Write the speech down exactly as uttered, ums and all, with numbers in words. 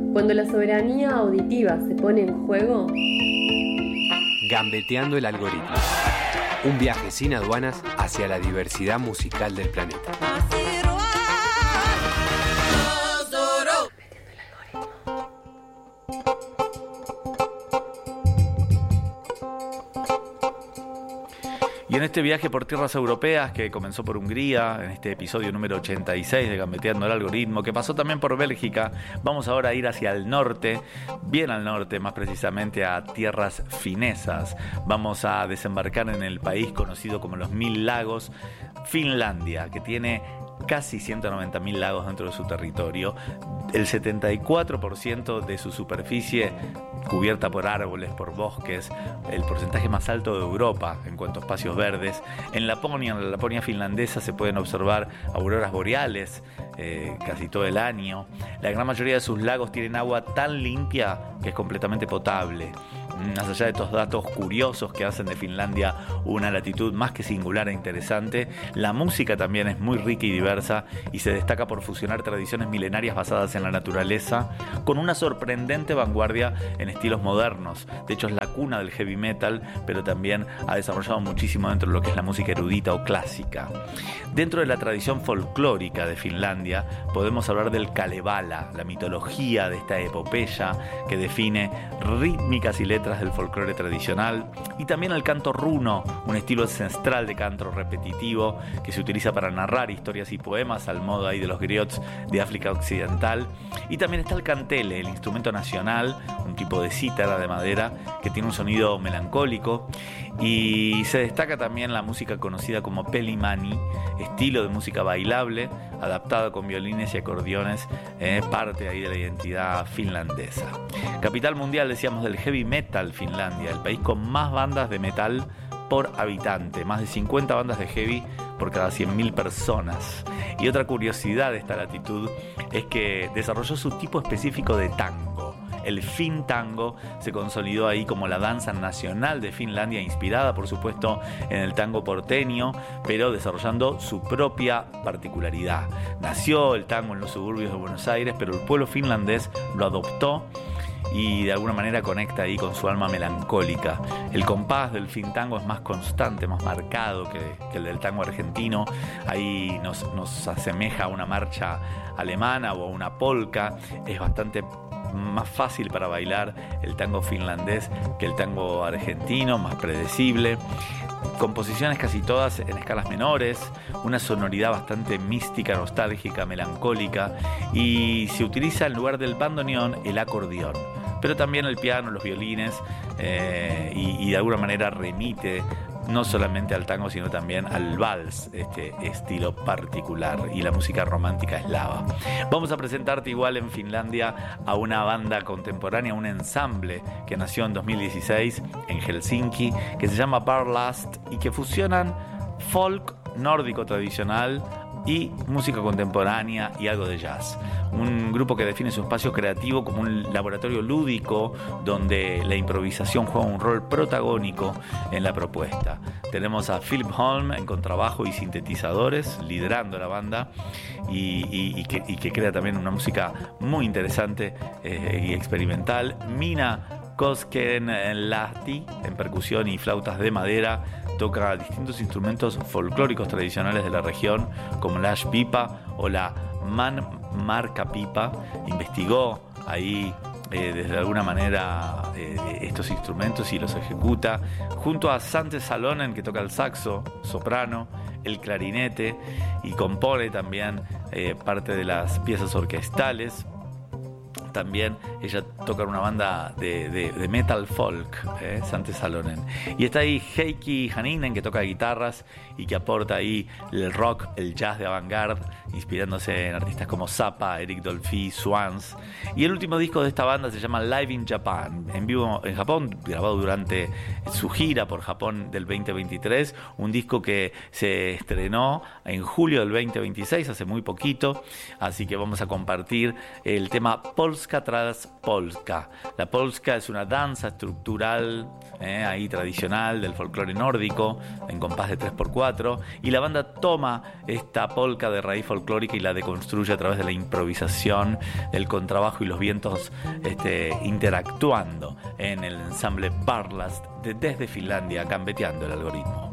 Cuando la soberanía auditiva se pone en juego... Gambeteando el algoritmo. Un viaje sin aduanas hacia la diversidad musical del planeta. Y en este viaje por tierras europeas que comenzó por Hungría, en este episodio número ochenta y seis de Gambeteando el Algoritmo, que pasó también por Bélgica, vamos ahora a ir hacia el norte, bien al norte, más precisamente a tierras finesas. Vamos a desembarcar en el país conocido como los Mil Lagos, Finlandia, que tiene casi ciento noventa mil lagos dentro de su territorio, el setenta y cuatro por ciento de su superficie cubierta por árboles, por bosques, el porcentaje más alto de Europa en cuanto a espacios verdes. En Laponia, en la Laponia finlandesa, se pueden observar auroras boreales eh, casi todo el año. La gran mayoría de sus lagos tienen agua tan limpia que es completamente potable. Más allá de estos datos curiosos que hacen de Finlandia una latitud más que singular e interesante, la música también es muy rica y diversa y se destaca por fusionar tradiciones milenarias basadas en la naturaleza con una sorprendente vanguardia en estilos modernos. De hecho, es la cuna del heavy metal, pero también ha desarrollado muchísimo dentro de lo que es la música erudita o clásica. Dentro de la tradición folclórica de Finlandia podemos hablar del Kalevala, la mitología de esta epopeya que define rítmicas y letras del folclore tradicional, y también el canto runo, un estilo ancestral de canto repetitivo que se utiliza para narrar historias y poemas al modo ahí de los griots de África Occidental. Y también está el kantele, el instrumento nacional, un tipo de cítara de madera que tiene un sonido melancólico, y se destaca también la música conocida como pelimani, estilo de música bailable adaptada con violines y acordeones, eh, parte ahí de la identidad finlandesa. Capital mundial, decíamos, del heavy metal, Finlandia, el país con más bandas de metal por habitante, más de cincuenta bandas de heavy por cada cien mil personas. Y otra curiosidad de esta latitud es que desarrolló su tipo específico de tango. El fin tango se consolidó ahí como la danza nacional de Finlandia, inspirada por supuesto en el tango porteño, pero desarrollando su propia particularidad. Nació el tango en los suburbios de Buenos Aires, pero el pueblo finlandés lo adoptó y de alguna manera conecta ahí con su alma melancólica. El compás del fin tango es más constante, más marcado que, que el del tango argentino. Ahí nos, nos asemeja a una marcha alemana o a una polka. Es bastante más fácil para bailar el tango finlandés que el tango argentino, más predecible. Composiciones casi todas en escalas menores, una sonoridad bastante mística, nostálgica, melancólica, y se utiliza en lugar del bandoneón el acordeón, pero también el piano, los violines, eh, y, y de alguna manera remite no solamente al tango, sino también al vals, este estilo particular, y la música romántica eslava. Vamos a presentarte igual en Finlandia a una banda contemporánea, un ensamble que nació en dos mil dieciséis en Helsinki, que se llama Barlast y que fusionan folk nórdico tradicional y música contemporánea y algo de jazz. Un grupo que define su espacio creativo como un laboratorio lúdico donde la improvisación juega un rol protagónico en la propuesta. Tenemos a Philip Holm en contrabajo y sintetizadores liderando la banda y, y, y, que, y que crea también una música muy interesante eh, y experimental. Mina Koskenlahti en percusión y flautas de madera. Toca distintos instrumentos folclóricos tradicionales de la región, como la ashpipa o la man marcapipa. Investigó ahí eh, desde alguna manera eh, estos instrumentos y los ejecuta, junto a Sante Salonen, que toca el saxo, soprano, el clarinete, y compone también eh, parte de las piezas orquestales. También ella toca en una banda de, de, de metal folk, eh, Sante Salonen. Y está ahí Heikki Haninen, que toca guitarras y que aporta ahí el rock, el jazz de avant-garde, inspirándose en artistas como Zappa, Eric Dolphy, Swans. Y el último disco de esta banda se llama Live in Japan, en vivo en Japón, grabado durante su gira por Japón del veinte veintitrés. Un disco que se estrenó en julio del veinte veintiséis, hace muy poquito. Así que vamos a compartir el tema Polska Polska tras Polska. La polska es una danza estructural, eh, ahí tradicional del folclore nórdico, en compás de tres por cuatro, y la banda toma esta polka de raíz folclórica y la deconstruye a través de la improvisación, el contrabajo y los vientos este, interactuando en el ensamble Barlast de Desde Finlandia, gambeteando el algoritmo.